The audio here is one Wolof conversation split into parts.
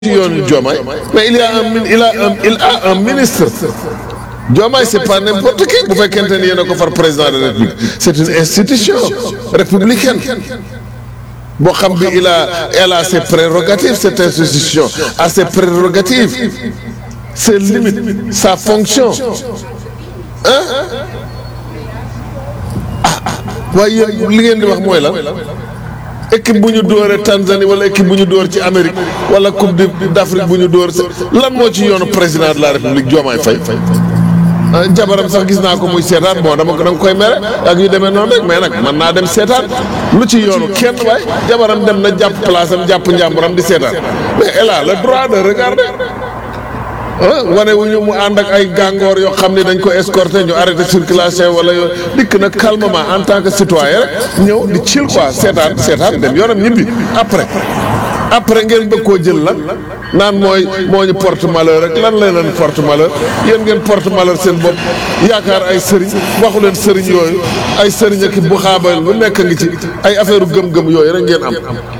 ci yoonu Diomaye mais il a un ministre Diomaye c'est pas n'importe qui bu fekkente ni yéen a ko far président de la République c'est une institution républicaine boo xam bi elle a ses prérogatives, cette institution a ses prérogatives, ses limites, sa fonction waaye yéen li ngeen di wax mooy lan équipe bu ñu dóoree Tanzanie wala équipe bu ñu dóor ci Amérique wala coupe d'Afrique bu ñu dóor lan moo ci yoonu président de la République Diomaye Faye jabaram sax gis naa ko muy seetaan bon dama koy mere ak yu demee noonu rek mais nag mën naa dem seetaan lu ci yoonu kenn waay jabaram dem na jàpp place am jàpp njàmburam di seetaan mais elle a le droit de regarder wane wu ñu mu ànd ak ay gàngoor yoo xam ne dañ ko escorter ñu arrêté circulation wala yoo dikk na calmement en tant que citoyen rek ñëw di chill quoi seetaan dem yoonam ñibbi après ngeen bëgg koo jël lan naan moo ñu porte malheur rek lan lay leen porte malheur yéen ngeen porte malheur seen bopp yaakaar ay sëriñ waxu leen sëriñ yooyu ay sëriñ ak bu xaabal lu nekk ngi ci ay affaire gëm-gëm yooyu rek ngeen am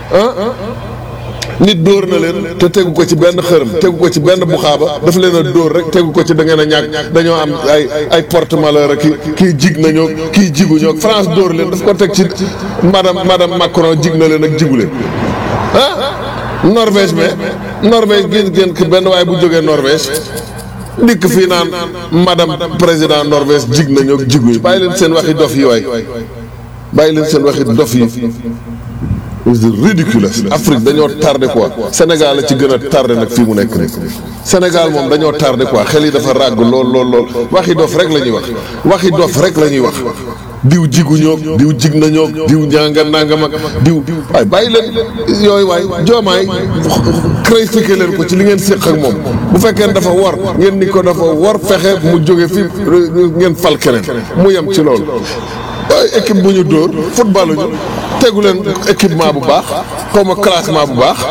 nit dóor na leen te tegu ko ci benn xërëm tegu ko ci benn bu xaaba dafa leen a dóor rek tegu ko ci da ngeen a ñàkk dañoo am ay porte malheur ak kii jig nañoo kii jiguñoo France dóor leen daf ko teg ci madame Macron jig na leen ak jigu leen Norvège gis ngeen ki benn waaye bu jógee Norvège dikk fii naan madame président Norvège jig nañoo jigu yi bàyyi leen seen waxi dof yi waay bàyyi leen seen waxi dof yi c'est ridicule. Afrique dañoo tardé quoi Sénégal la ci gën a tardé nag fii mu nekk nii Sénégal moom dañoo tardé quoi xel yi dafa ràgg lool waxi dof rek la ñuy wax diw jigu ñoog diw jig na ñoog diw ñanga nangam ak diw waaye bàyyi leen yooyu waay Diomaye critiqué leen ko ci li ngeen séq ak moom bu fekkee dafa war ngeen ni ko dafa war fexe mu jóge fi ngeen fal keneen mu yem ci loolu waaye équipe bu ñu dóor football ñu tegu leen équipement bu baax xaw ma classement bu baax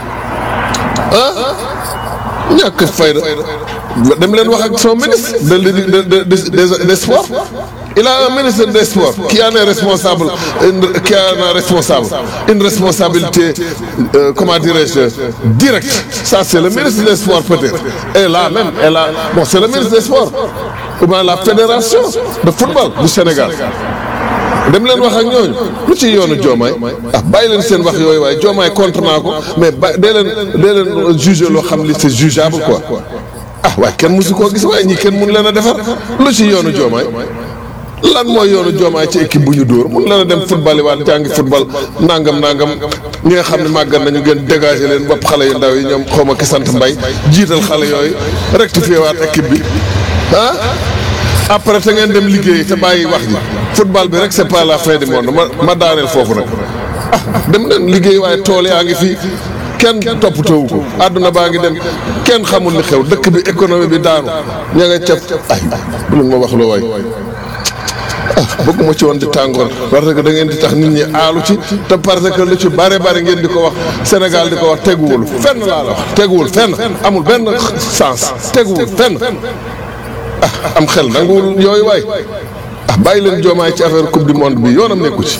ñàkk fayda dem leen wax ak son ministre des sports. Il a un ministre des sports qui en est responsable, une responsabilité, comment dirais-je, directe. Ça, c'est le ministre des sports peut-être. Et là même, c'est le ministre des sports. Ou bien la fédération de football du Sénégal. dem leen wax ak ñooñu lu ci yoonu Diomaye bàyyi leen seen wax yooyu waaye Diomaye contre naa ko mais dee leen juger loo xam li c'est jugeable quoi waaye kenn musu koo gis waaye ñi kenn mun leen a defar lu ci yoonu Diomaye lan mooy yoonu Diomaye ci équipe bu ñu dóor mun leen a dem football yi waat jàngi football nangam ñi nga xam ne màggat nañu ngeen dégager leen bopp xale yu ndaw yi ñoom xaw ma ki sant Mbay jiital xale yooyu rectifier waat équipe bi après te ngeen dem liggéey te bàyyi wax ji football bi rek c'est pas la fin du monde ma daaneel foofu nag dem leen liggéey waaye tool yaa ngi fii kenn toppatoowu ko àdduna baa ngi dem kenn xamul li xew dëkk bi économie bi daanu ña nga caf bu leen ma wax loo waay bëgguma ci woon di tàngoor parce que da ngeen di tax nit ñi aalu ci te parce que lu ci bare ngeen di ko wax Sénégal di ko wax teguwul fenn laa la wax teguwul fenn amul benn sens teguwul fenn am xel nanguwul yooyu waay bàyyi leen Diomaye ci affaire coupe du monde bi yoonam nekku ci.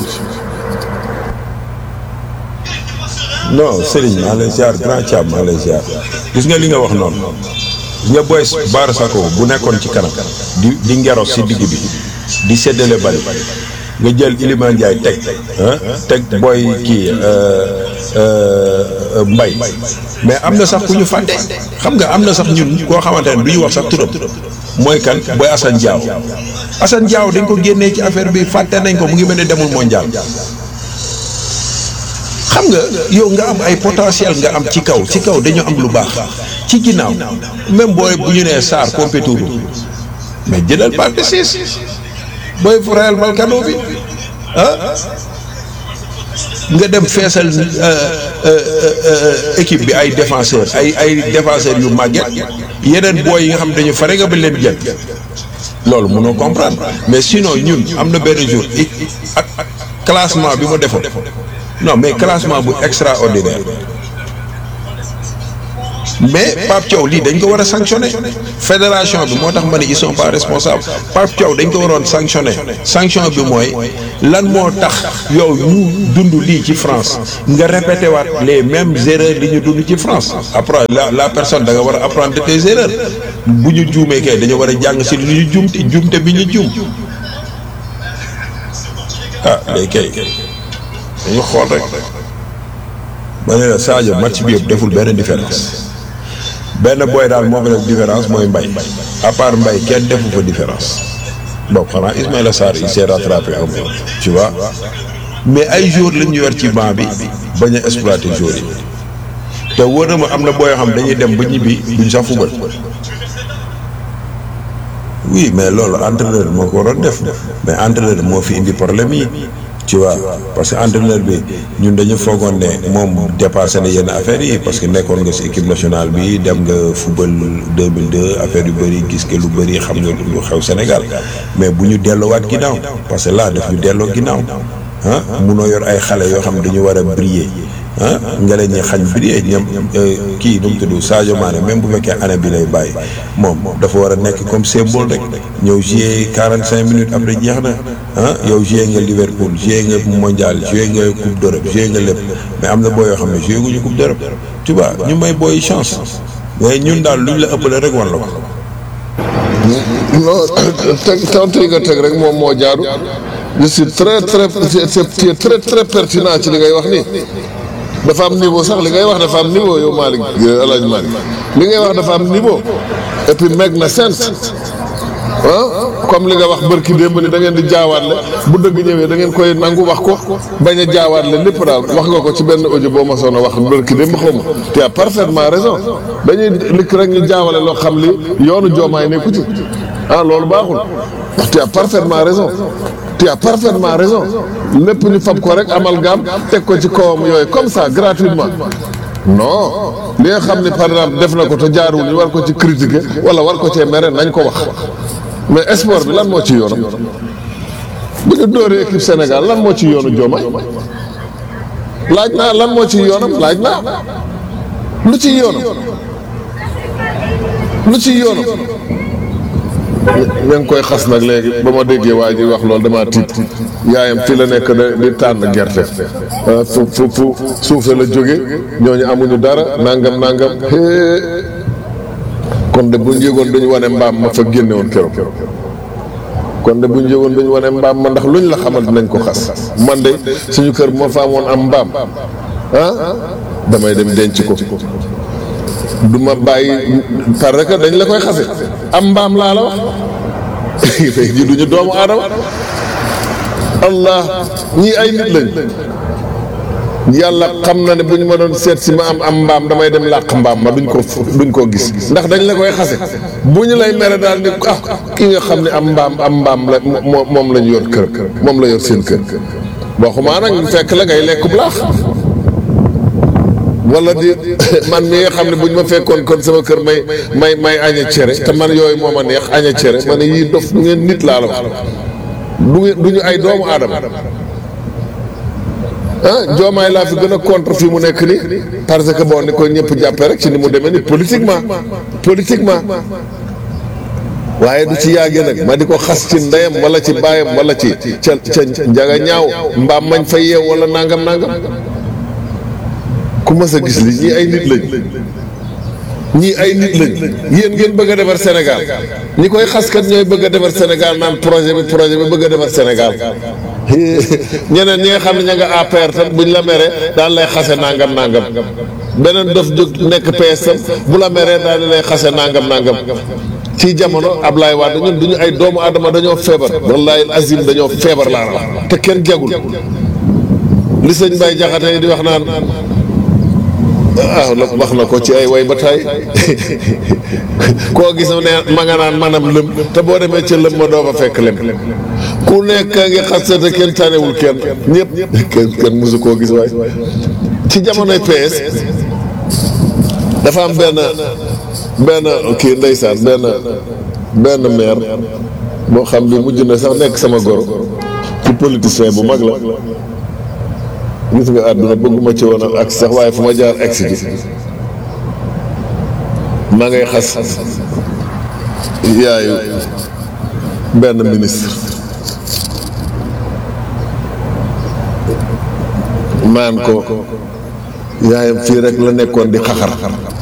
non Serigne maa lay ziar grand Thiam maa lay ziar gis nga li nga wax noonu gis nga Boy Bara Sako bu nekkoon ci kanam di ngeros si digg bi di séddale bari nga jël Iliman Ndiaye teg booy kii Mbay mais am na sax ku ñu fàtte xam nga am na sax ñun koo xamante ne du ñu wax sax turam mooy kan booy Assane Diaw dañ ko génnee ci affaire bi fàtte nañ ko mu ngi mel ne demul mondial xam nga yow nga am ay potentiel nga am ci kaw dañu am lu baax ci ginnaaw même booy bu ñu nee Sarr compétour mais jëlal partie 6 booy Real Vallecano bi nga dem feesal équipe bi ay défenseurs ay défenseurs yu màgget yeneen booy yi nga xam dañu fare nga ba leen jël loolu mënoo comprendre mais sinon ñun am na benn jour ak classement bi ma defoon non mais classement bu extraordinaire mais Pape Thiaw lii dañ ko war a sanctionner fédération bi moo tax ma ne ils sont pas responsables Pape Thiaw dañ ko waroon sanctionner sanction bi mooy lan moo tax yow ñu dund lii ci France nga répété waat les mêmes erreurs li ñu dund ci France après la personne da nga war a apprendre de tes erreurs bu ñu juumee kay dañu war a jàng si li ñu juumte bi ñu juum ah léegi kay dañu xool rek ma ne la Sadio match bi yëpp deful benn différence benn boy daal moo fa def différence mooy Mbaye à part Mbaye kenn defu fa différence bon xanaa Ismaïla Sarr il s'est rattrapé un peu tu vois mais ay joueurs la ñu yor ci banc bi bañ a exploiter joueurs yi te wóor na ma am na booy xam dañuy dem ba ñibbi duñ sax fubal oui mais loolu entraîneur moo ko waroon def mais entraîneur moo fi indi problème yi tu vois parce que entraîneur bi ñun dañu foogoon ne moom dépassé na yenn affaires yi parce que nekkoon nga si équipe nationale bi dem nga football 2002 affaire yu bëri gis nga lu bëri xam nga lu xew Sénégal mais bu ñu delloowaat ginnaaw parce que là daf ñu delloo ginnaaw ah munoo yor ay xale yoo xam ne dañu war a briller ah nga leen ñi xañ briller ñoom kii nu mu tudd Sadio Mané même bu fekkee année bi lay bàyyi moom dafa war a nekk comme symbole rek ñëw jouer 45 minutes après jeex na ah yow joué nga Liverpool joué nga mondial joué nga coupe d'Europe joué nga lépp mais am na boo yoo xam ne joué guñu coupe d'Europe tu vois ñu may booy chance mais ñun daal luñ la ëppale rek wan la ko. non tontu yi nga teg rek moom moo jaadu je suis très très pertinent ci li ngay wax nii dafa am niveau sax li ngay wax dafa am niveau yow Malick El Hadj Malick li ngay wax dafa am niveau et puis meg na sens ah comme li nga wax bërki démb ni da ngeen di jaawaatle bu dëgg ñëwee da ngeen koy nangu wax ko bañ a jaawaatle lépp daal wax nga ko ci benn audio boo ma soon a wax bërki démb xaw ma tu as parfaitement raison dañuy likk rek ñu jaawale loo xam li yoonu joomaay nekku ci ah loolu baaxul tu as parfaitement raison tu as parfaitement raison lépp ñu fab ko rek amalgame teg ko ci kawam yooyu comme ça gratuitement non li nga xam ne par exemple def na ko te jaaruwul ñu war ko ci critiquer wala war ko cee mere nañ ko wax mais sport bi lan moo ci yoonam bu ñu dóoree équipe Sénégal lan moo ci yoonu Diomaye laaj naa lan moo ci yoonam laaj naa lu ci yoonam lu ci yoonam ña ngi koy xas nag léegi ba ma déggee waa ji wax loolu damaa tiit yaayam fii la nekk di tànn gerte fu suufe la jóge ñooñu amuñu dara nangam kon de bu ñu yëgoon dañu wane mbaam ma fa génne woon keroog kon de bu ñu yëgoon dañu wane mbaam ma ndax luñ la xamal dinañ ko xas man de suñu kër moo fa amoon am mbaam ah damay dem denc ko du ma bàyyi parce que dañ la koy xase am mbaam laa la wax fekk ji duñu doomu aadama allah ñii ay nit lañ yàlla xam na ne bu ñu ma doon seet si ma am mbaam damay dem làq mbaam ma duñ ko gis ndax dañ la koy xase bu ñu lay mere daal ni ah ki nga xam ne am mbaam la moom lañ yor kër moom la yor seen kër waxumaa nag fekk la ngay lekk bu laax wala di man mi nga xam ne buñ ma fekkoon kon sama kër may aña cere te man yooyu moo ma neex aña cere ma ne yii dof du ngeen nit laa la wax du ñu ay doomu aadama ah Diomaye laa fi gën a contre fi mu nekk nii parce que bon ni ko ñëpp jàppee rek ci ni mu demee ni politiquement waaye du ci yàggee nag ma di ko xas ci ndeyam wala ci baayam wala ci ca njaga ñaaw mbaam mañ fa yeew wala nangam ku mas a gis li ñii ay nit lañ yéen ngeen bëgg a defar Sénégal ñi koy xaskat ñooy bëgg a defar Sénégal naan projet bi bëgg a defar Sénégal ñeneen ñi nga xam ne ña nga APR tam buñ la meree daal lay xase nangam beneen dof jóg nekk PS tam bu la meree daal di lay xase nangam ci jamono Ablaye Wade ñun duñu ay doomu adama dañoo feebar wallahi azim dañoo feebar laa wax te kenn jagul li sëñ Baye Jaxate yi di wax naan wax na ko ci ay way ba tay koo gis ne ma nga naan manam lëm te boo demee ca lëm ma doo fa fekk lem ku nekk ngi xas te kenn tanewul kenn ñëpp kenn mosu koo gis waay ci jamonoy PS dafa am benn kii ndeysaan benn maire moo xam bi mujj na sax nekk sama goro ci politicien bu mag la gis nga àdduna bëgguma ci woon ak sax waaye fu ma jaar egsi ji ma ngay xas yaayu benn ministre maan ko yaayam fii rek la nekkoon di xaxar